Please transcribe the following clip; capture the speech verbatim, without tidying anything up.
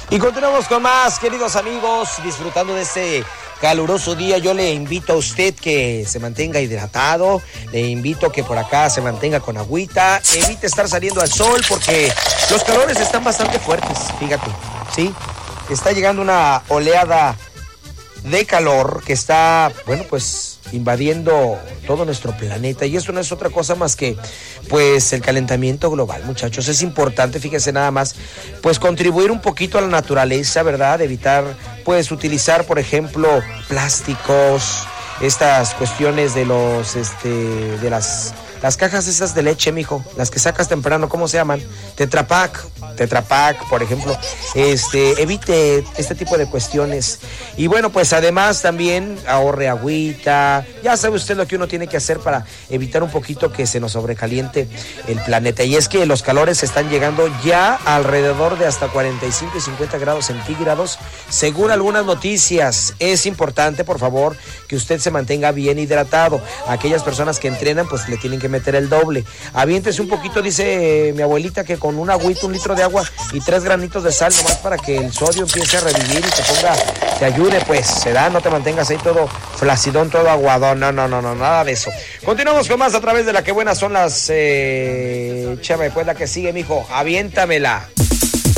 Y continuamos con más, queridos amigos, disfrutando de este caluroso día. Yo le invito a usted que se mantenga hidratado, le invito que por acá se mantenga con agüita, evite estar saliendo al sol porque los calores están bastante fuertes, fíjate, ¿sí? Está llegando una oleada de calor que está, bueno, pues invadiendo todo nuestro planeta, y eso no es otra cosa más que pues el calentamiento global, muchachos. Es importante, fíjense nada más, pues contribuir un poquito a la naturaleza, ¿verdad? Evitar pues utilizar, por ejemplo, plásticos, estas cuestiones de los este de las las cajas esas de leche, mijo, las que sacas temprano, ¿cómo se llaman? Tetra Pak, Tetra Pak, por ejemplo. Este, evite este tipo de cuestiones. Y bueno, pues además también ahorre agüita. Ya sabe usted lo que uno tiene que hacer para evitar un poquito que se nos sobrecaliente el planeta. Y es que los calores están llegando ya alrededor de hasta cuarenta y cinco y cincuenta grados centígrados, según algunas noticias. Es importante, por favor, que usted se mantenga bien hidratado. Aquellas personas que entrenan, pues le tienen que meter el doble. Aviéntese un poquito, dice eh, mi abuelita, que con un agüito, un litro de agua y tres granitos de sal, nomás para que el sodio empiece a revivir y te ponga, te ayude, pues, se da, no te mantengas ahí todo flacidón, todo aguadón, no, no, no, no, nada de eso. Continuamos con más a través de la que buenas son las, eh, chame, pues la que sigue, mijo, aviéntamela.